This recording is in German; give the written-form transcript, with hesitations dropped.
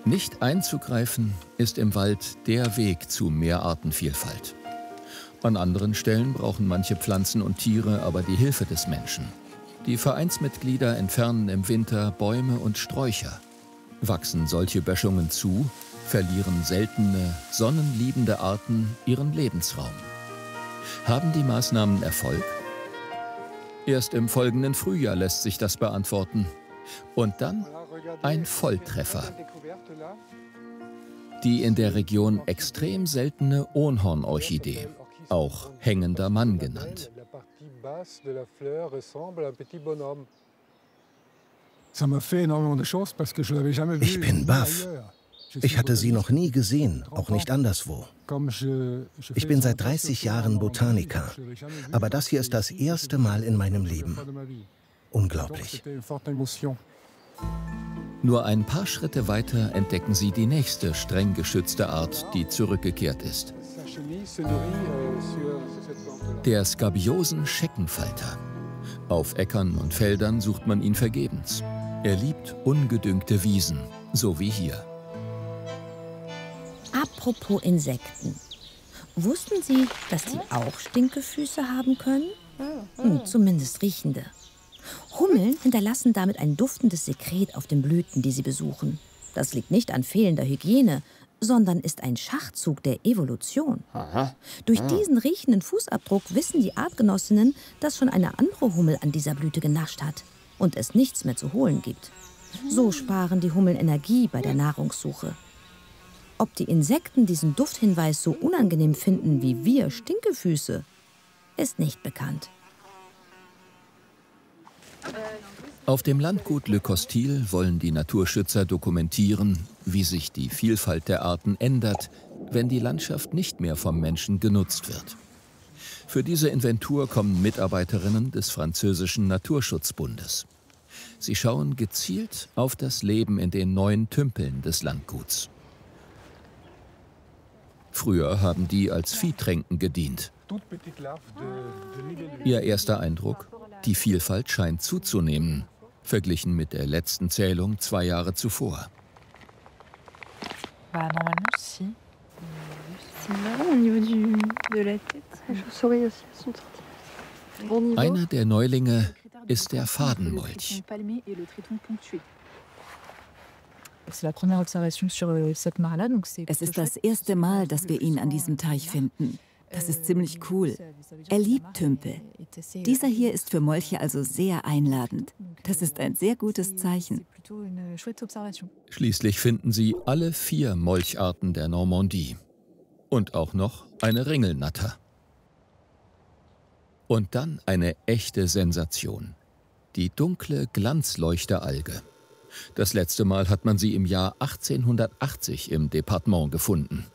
Nicht einzugreifen ist im Wald der Weg zu mehr Artenvielfalt. An anderen Stellen brauchen manche Pflanzen und Tiere aber die Hilfe des Menschen. Die Vereinsmitglieder entfernen im Winter Bäume und Sträucher. Wachsen solche Böschungen zu, verlieren seltene, sonnenliebende Arten ihren Lebensraum. Haben die Maßnahmen Erfolg? Erst im folgenden Frühjahr lässt sich das beantworten. Und dann ein Volltreffer. Die in der Region extrem seltene Ohnhornorchidee, auch hängender Mann genannt. Ich bin baff. Ich hatte sie noch nie gesehen, auch nicht anderswo. Ich bin seit 30 Jahren Botaniker, aber das hier ist das erste Mal in meinem Leben. Unglaublich. Nur ein paar Schritte weiter entdecken sie die nächste streng geschützte Art, die zurückgekehrt ist. Der Skabiosen-Scheckenfalter. Auf Äckern und Feldern sucht man ihn vergebens. Er liebt ungedüngte Wiesen, so wie hier. Apropos Insekten. Wussten Sie, dass die auch Stinkefüße haben können? Zumindest riechende. Hummeln hinterlassen damit ein duftendes Sekret auf den Blüten, die sie besuchen. Das liegt nicht an fehlender Hygiene, sondern ist ein Schachzug der Evolution. Durch diesen riechenden Fußabdruck wissen die Artgenossinnen, dass schon eine andere Hummel an dieser Blüte genascht hat und es nichts mehr zu holen gibt. So sparen die Hummeln Energie bei der Nahrungssuche. Ob die Insekten diesen Dufthinweis so unangenehm finden wie wir Stinkefüße, ist nicht bekannt. Auf dem Landgut Le Costil wollen die Naturschützer dokumentieren, wie sich die Vielfalt der Arten ändert, wenn die Landschaft nicht mehr vom Menschen genutzt wird. Für diese Inventur kommen Mitarbeiterinnen des französischen Naturschutzbundes. Sie schauen gezielt auf das Leben in den neuen Tümpeln des Landguts. Früher haben die als Viehtränken gedient. Ihr erster Eindruck? Die Vielfalt scheint zuzunehmen, verglichen mit der letzten Zählung 2 Jahre zuvor. Einer der Neulinge ist der Fadenmolch. Es ist das erste Mal, dass wir ihn an diesem Teich finden. Das ist ziemlich cool. Er liebt Tümpel. Dieser hier ist für Molche also sehr einladend. Das ist ein sehr gutes Zeichen. Schließlich finden sie alle 4 Molcharten der Normandie. Und auch noch eine Ringelnatter. Und dann eine echte Sensation. Die dunkle Glanzleuchteralge. Das letzte Mal hat man sie im Jahr 1880 im Departement gefunden.